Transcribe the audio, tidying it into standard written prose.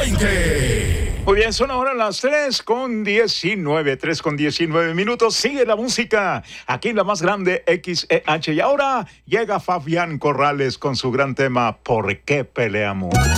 20. Muy bien, son ahora las 3:19 minutos. Sigue la música aquí en la más grande XEH. Y ahora llega Fabián Corrales con su gran tema ¿Por qué peleamos?